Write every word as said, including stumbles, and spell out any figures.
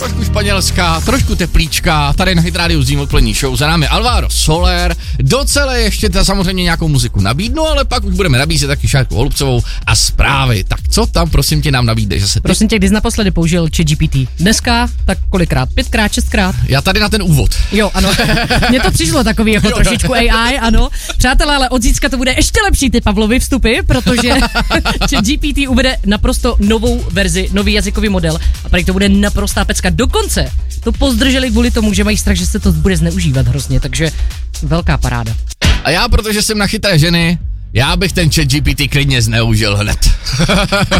Trošku španělská, trošku teplíčka, tady na Hit Radio zimní odpolední show, za námi Alvaro Soler, docela ještě ta samozřejmě nějakou muziku nabídnu, ale pak už budeme nabízet taky Šárku Holubcovou a zprávy. Tak co tam prosím tě nám nabídeš zase ty? Prosím tě, kdy jsi naposledy použil ChatGPT? Dneska? Tak kolikrát? Pětkrát, šestkrát? Já tady na ten úvod. Jo, ano. Mně to přišlo takový jako jo, trošičku A I, ano. Přátelé, ale od zítřka to bude ještě lepší ty Pavlovy vstupy, protože ChatGPT uvede naprosto novou verzi, nový jazykový model a prý to bude naprostá pecka. Dokonce to pozdrželi kvůli tomu, že mají strach, že se to bude zneužívat hrozně, takže velká paráda. A já, protože jsem na chytré ženy, já bych ten ChatGPT klidně zneužil hned.